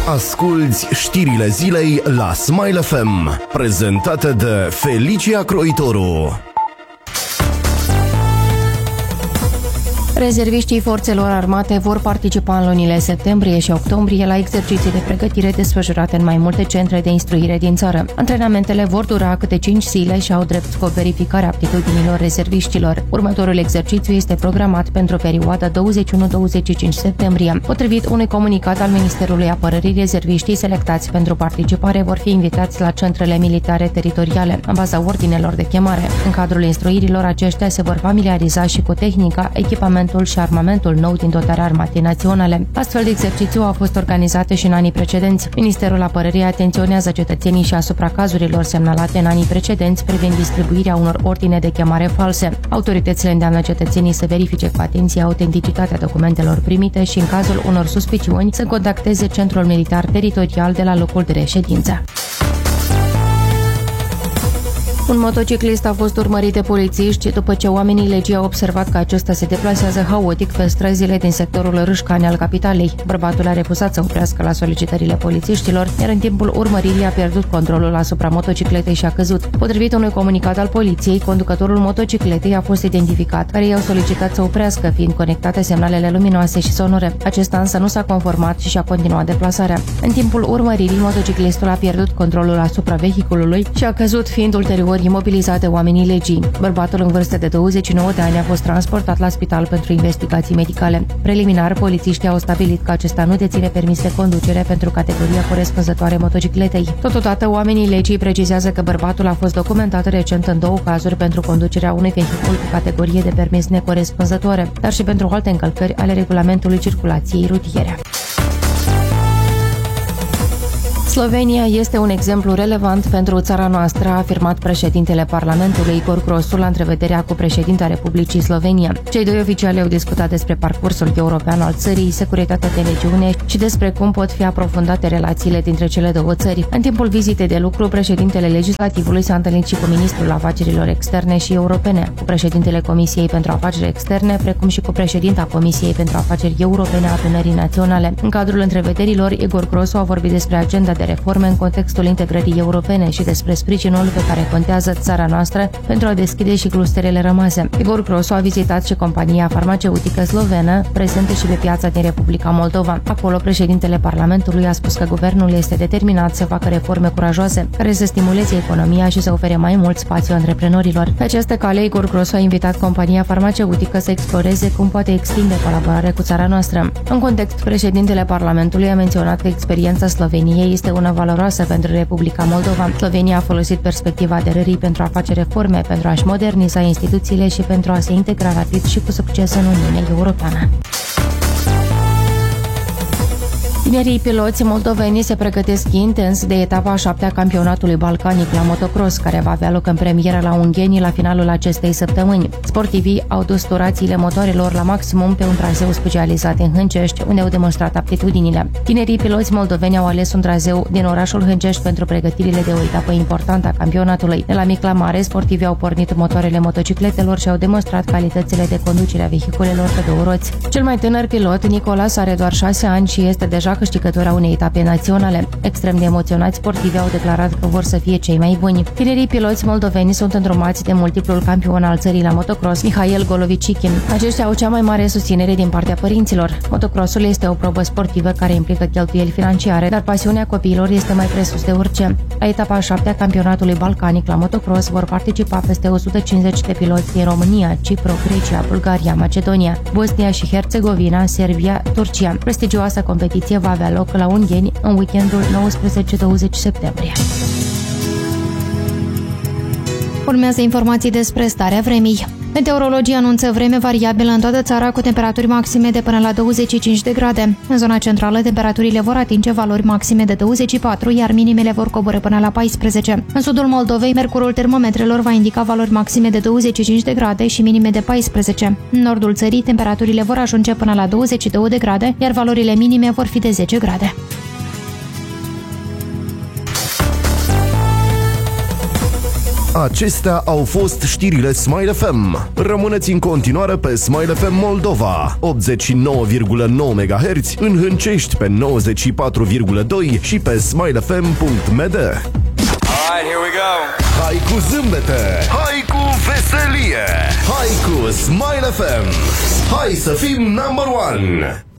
Asculți știrile zilei la Smile FM, prezentate de Felicia Croitoru. Rezerviștii forțelor armate vor participa în lunile septembrie și octombrie la exerciții de pregătire desfășurate în mai multe centre de instruire din țară. Antrenamentele vor dura câte 5 zile și au drept scop verificarea aptitudinilor rezerviștilor. Următorul exercițiu este programat pentru perioada 21-25 septembrie. Potrivit unui comunicat al Ministerului Apărării, rezerviștii selectați pentru participare vor fi invitați la centrele militare teritoriale, în baza ordinelor de chemare. În cadrul instruirilor, aceștia se vor familiariza și cu tehnica, echipamentul și armamentul nou din dotarea Armatei Naționale. Astfel de exercițiu au fost organizate și în anii precedenți. Ministerul Apărării atenționează cetățenii și asupra cazurilor semnalate în anii precedenți privind distribuirea unor ordine de chemare false. Autoritățile îndeamnă cetățenii să verifice cu atenție autenticitatea documentelor primite și, în cazul unor suspiciuni, să contacteze Centrul Militar Teritorial de la locul de reședință. Un motociclist a fost urmărit de polițiști după ce oamenii legii au observat că acesta se deplasează haotic pe străzile din sectorul Râșcani al capitalei. Bărbatul a refuzat să oprească la solicitările polițiștilor, iar în timpul urmăririi a pierdut controlul asupra motocicletei și a căzut. Potrivit unui comunicat al poliției, conducătorul motocicletei a fost identificat, care i-au solicitat să oprească, fiind conectate semnalele luminoase și sonore. Acesta însă nu s-a conformat și și-a continuat deplasarea. În timpul urmăririi, motociclistul a pierdut controlul asupra vehiculului și a căzut, fiind ulterior imobilizate oamenii legii. Bărbatul în vârstă de 29 de ani a fost transportat la spital pentru investigații medicale. Preliminar, polițiștii au stabilit că acesta nu deține permis de conducere pentru categoria corespunzătoare motocicletei. Totodată, oamenii legii precizează că bărbatul a fost documentat recent în 2 cazuri pentru conducerea unui vehicul cu categorie de permis necorespunzătoare, dar și pentru alte încălcări ale regulamentului circulației rutiere. Slovenia este un exemplu relevant pentru țara noastră, a afirmat președintele Parlamentului Igor Grosu la întrevederea cu președinta Republicii Slovenia. Cei doi oficiali au discutat despre parcursul european al țării, securitatea de regiune și despre cum pot fi aprofundate relațiile dintre cele două țări. În timpul vizitei de lucru, președintele legislativului s-a întâlnit și cu ministrul afacerilor externe și europene, cu președintele Comisiei pentru Afaceri Externe, precum și cu președinta Comisiei pentru Afaceri Europene a Adunării Naționale. În cadrul întrevederilor, Igor Grosu a vorbit despre agenda de reforme în contextul integrării europene și despre sprijinul pe care contează țara noastră pentru a deschide și clusterele rămase. Igor Grosu a vizitat și compania farmaceutică slovenă, prezentă și pe piața din Republica Moldova. Acolo, președintele Parlamentului a spus că guvernul este determinat să facă reforme curajoase, care să stimuleze economia și să ofere mai mult spațiu antreprenorilor. Pe această cale, Igor Grosu a invitat compania farmaceutică să exploreze cum poate extinde colaborarea cu țara noastră. În context, președintele Parlamentului a menționat că experiența Sloveniei este una valoroasă pentru Republica Moldova. Slovenia a folosit perspectiva aderării pentru a face reforme, pentru a-și moderniza instituțiile și pentru a se integra rapid și cu succes în Uniunea Europeană. Tinerii piloți moldoveni se pregătesc intens de etapa a 7-a campionatului balcanic la motocross, care va avea loc în premieră la Ungheni la finalul acestei săptămâni. Sportivii au dus turațiile motoarelor la maximum pe un traseu specializat în Hâncești, unde au demonstrat aptitudinile. Tinerii piloți moldoveni au ales un traseu din orașul Hâncești pentru pregătirile de o etapă importantă a campionatului. De la mic la mare, sportivii au pornit motoarele motocicletelor și au demonstrat calitățile de conducere a vehiculelor pe 2 roți. Cel mai tânăr pilot, Nicolas, are doar 6 ani și este deja câștigător a unei etape naționale. Extrem de emoționați, sportivii au declarat că vor să fie cei mai buni. Tinerii piloți moldoveni sunt îndrumați de multiplul campion al țării la motocross, Mihail Golovicikin. Aceștia au cea mai mare susținere din partea părinților. Motocrossul este o probă sportivă care implică cheltuieli financiare, dar pasiunea copiilor este mai presus de orice. La etapa a 7-a campionatului balcanic la motocross vor participa peste 150 de piloți din România, Cipru, Grecia, Bulgaria, Macedonia, Bosnia și Herțegovina, Serbia, Turcia. Prestigioasa competiție va avea loc la Ungheni în weekendul 19-20 septembrie. Urmează informații despre starea vremii. Meteorologii anunță vreme variabilă în toată țara cu temperaturi maxime de până la 25 de grade. În zona centrală, temperaturile vor atinge valori maxime de 24, iar minimele vor coborî până la 14. În sudul Moldovei, mercurul termometrelor va indica valori maxime de 25 de grade și minime de 14. În nordul țării, temperaturile vor ajunge până la 22 de grade, iar valorile minime vor fi de 10 grade. Acestea au fost știrile Smile FM. Rămâneți în continuare pe Smile FM Moldova, 89,9 MHz, în Hâncești pe 94,2 și pe smilefm.md. Alright, here we go. Hai cu zâmbete, hai cu veselie, hai cu Smile FM. Hai să fim number one.